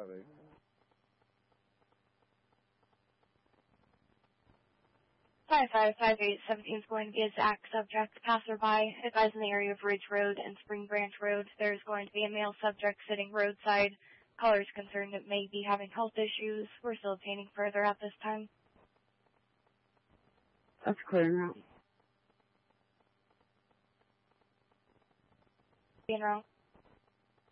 Sorry. 555817 is going to be a Zach subject, passerby, advised in the area of Ridge Road and Spring Branch Road. There's going to be a male subject sitting roadside. Caller is concerned it may be having health issues. We're still obtaining further at this time. That's clear now. Being wrong.